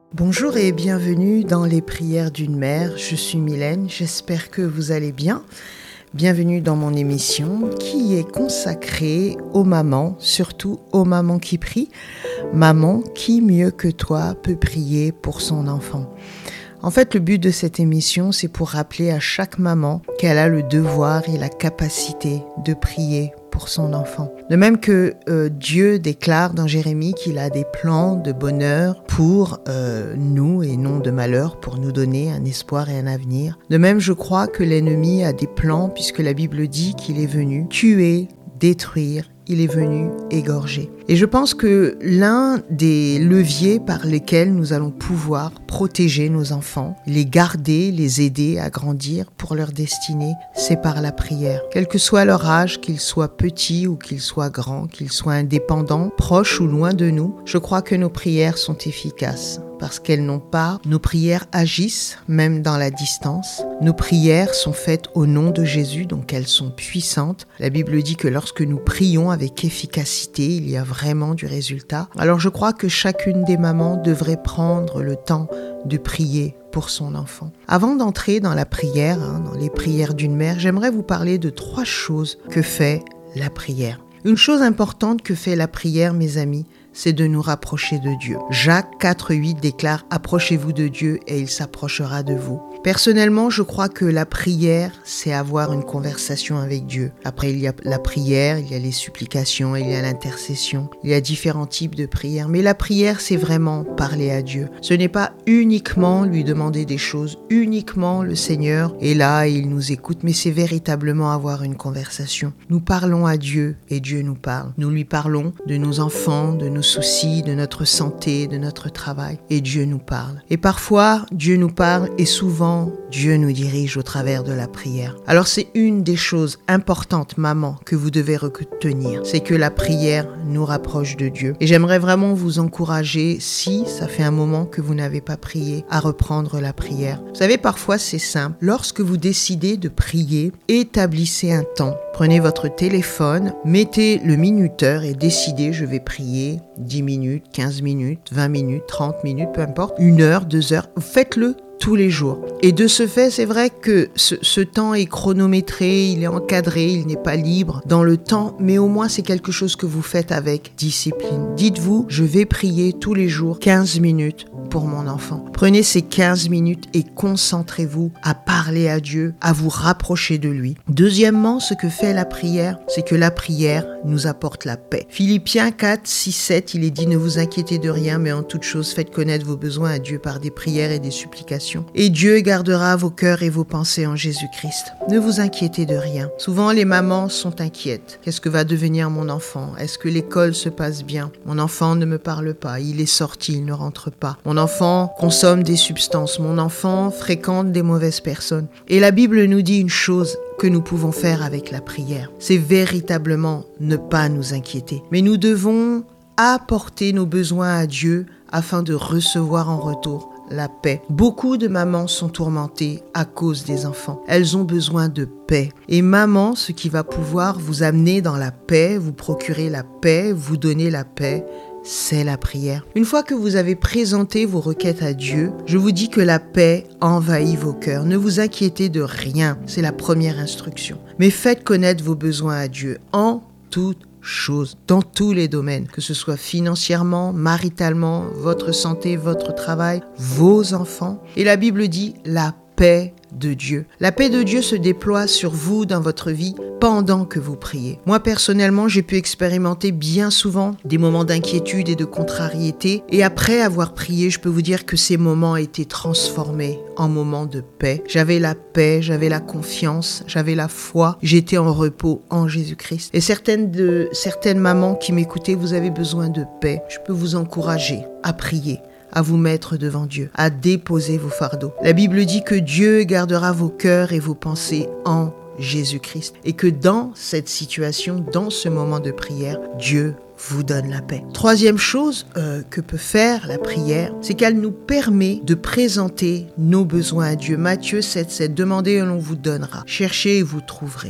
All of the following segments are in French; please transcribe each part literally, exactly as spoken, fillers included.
Bonjour et bienvenue dans les prières d'une mère. Je suis Mylène, j'espère que vous allez bien. Bienvenue dans mon émission qui est consacrée aux mamans, surtout aux mamans qui prient. Maman, qui mieux que toi peut prier pour son enfant? En fait, le but de cette émission, c'est pour rappeler à chaque maman qu'elle a le devoir et la capacité de prier pour son enfant. De même que euh, Dieu déclare dans Jérémie qu'il a des plans de bonheur pour euh, nous et non de malheur, pour nous donner un espoir et un avenir. De même, je crois que l'ennemi a des plans puisque la Bible dit qu'il est venu tuer, détruire, il est venu égorger. Et je pense que l'un des leviers par lesquels nous allons pouvoir protéger nos enfants, les garder, les aider à grandir pour leur destinée, c'est par la prière. Quel que soit leur âge, qu'ils soient petits ou qu'ils soient grands, qu'ils soient indépendants, proches ou loin de nous, je crois que nos prières sont efficaces. Parce qu'elles n'ont pas, nos prières agissent même dans la distance. Nos prières sont faites au nom de Jésus, donc elles sont puissantes. La Bible dit que lorsque nous prions avec efficacité, il y a vraiment du résultat. Alors je crois que chacune des mamans devrait prendre le temps de prier pour son enfant. Avant d'entrer dans la prière, hein, dans les prières d'une mère, j'aimerais vous parler de trois choses que fait la prière. Une chose importante que fait la prière, mes amis, c'est de nous rapprocher de Dieu. Jacques quatre huit déclare « Approchez-vous de Dieu et il s'approchera de vous ». Personnellement, je crois que la prière, c'est avoir une conversation avec Dieu. Après, il y a la prière, il y a les supplications, il y a l'intercession, il y a différents types de prières. Mais la prière, c'est vraiment parler à Dieu. Ce n'est pas uniquement lui demander des choses, uniquement le Seigneur est là et il nous écoute, mais c'est véritablement avoir une conversation. Nous parlons à Dieu et Dieu nous parle. Nous lui parlons de nos enfants, de nos soucis, de notre santé, de notre travail et Dieu nous parle. Et parfois, Dieu nous parle et souvent, Dieu nous dirige au travers de la prière. Alors c'est une des choses importantes, maman, que vous devez retenir. C'est que la prière nous rapproche de Dieu. Et j'aimerais vraiment vous encourager, si ça fait un moment que vous n'avez pas prié, à reprendre la prière. Vous savez, parfois c'est simple. Lorsque vous décidez de prier, établissez un temps. Prenez votre téléphone, mettez le minuteur et décidez, je vais prier dix minutes, quinze minutes, vingt minutes, trente minutes, peu importe, une heure, deux heures. Faites-le tous les jours. Et de ce fait, c'est vrai que ce, ce temps est chronométré, il est encadré, il n'est pas libre dans le temps, mais au moins c'est quelque chose que vous faites avec discipline. Dites-vous, je vais prier tous les jours quinze minutes pour mon enfant. Prenez ces quinze minutes et concentrez-vous à parler à Dieu, à vous rapprocher de lui. Deuxièmement, ce que fait la prière, c'est que la prière nous apporte la paix. Philippiens quatre, six, sept, il est dit, ne vous inquiétez de rien, mais en toute chose, faites connaître vos besoins à Dieu par des prières et des supplications. Et Dieu gardera vos cœurs et vos pensées en Jésus-Christ. Ne vous inquiétez de rien. Souvent, les mamans sont inquiètes. Qu'est-ce que va devenir mon enfant? Est-ce que l'école se passe bien? Mon enfant ne me parle pas. Il est sorti, il ne rentre pas. Mon enfant consomme des substances. Mon enfant fréquente des mauvaises personnes. Et la Bible nous dit une chose que nous pouvons faire avec la prière. C'est véritablement ne pas nous inquiéter. Mais nous devons apporter nos besoins à Dieu afin de recevoir en retour la paix. Beaucoup de mamans sont tourmentées à cause des enfants. Elles ont besoin de paix. Et maman, ce qui va pouvoir vous amener dans la paix, vous procurer la paix, vous donner la paix, c'est la prière. Une fois que vous avez présenté vos requêtes à Dieu, je vous dis que la paix envahit vos cœurs. Ne vous inquiétez de rien. C'est la première instruction. Mais faites connaître vos besoins à Dieu en toute choses, dans tous les domaines, que ce soit financièrement, maritalement, votre santé, votre travail, vos enfants. Et la Bible dit la paix de Dieu. La paix de Dieu se déploie sur vous dans votre vie pendant que vous priez. Moi, personnellement, j'ai pu expérimenter bien souvent des moments d'inquiétude et de contrariété. Et après avoir prié, je peux vous dire que ces moments étaient transformés en moments de paix. J'avais la paix, j'avais la confiance, j'avais la foi. J'étais en repos en Jésus-Christ. Et certaines de certaines mamans qui m'écoutaient, vous avez besoin de paix. Je peux vous encourager à prier, à vous mettre devant Dieu, à déposer vos fardeaux. La Bible dit que Dieu gardera vos cœurs et vos pensées en Jésus-Christ. Et que dans cette situation, dans ce moment de prière, Dieu vous donne la paix. Troisième chose euh, que peut faire la prière, c'est qu'elle nous permet de présenter nos besoins à Dieu. Matthieu sept sept, demandez et l'on vous donnera. Cherchez et vous trouverez.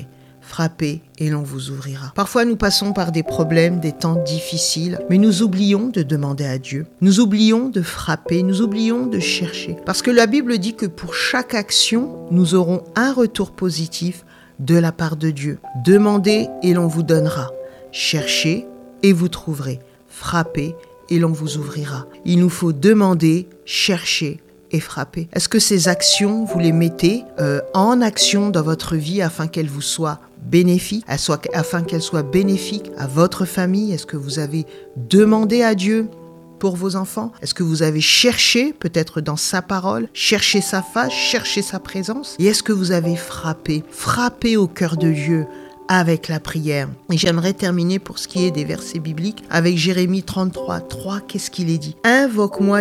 frappez et l'on vous ouvrira. Parfois, nous passons par des problèmes, des temps difficiles, mais nous oublions de demander à Dieu. Nous oublions de frapper, nous oublions de chercher. Parce que la Bible dit que pour chaque action, nous aurons un retour positif de la part de Dieu. Demandez et l'on vous donnera. Cherchez et vous trouverez. Frappez et l'on vous ouvrira. Il nous faut demander, chercher et frapper. Est-ce que ces actions, vous les mettez euh, en action dans votre vie afin qu'elles vous soient bénéfiques, afin qu'elles soient bénéfiques à votre famille? Est-ce que vous avez demandé à Dieu pour vos enfants? Est-ce que vous avez cherché, peut-être dans sa parole, cherché sa face, cherché sa présence? Et est-ce que vous avez frappé, frappé au cœur de Dieu avec la prière? Et j'aimerais terminer pour ce qui est des versets bibliques avec Jérémie trente-trois, trois, qu'est-ce qu'il est dit? Invoque-moi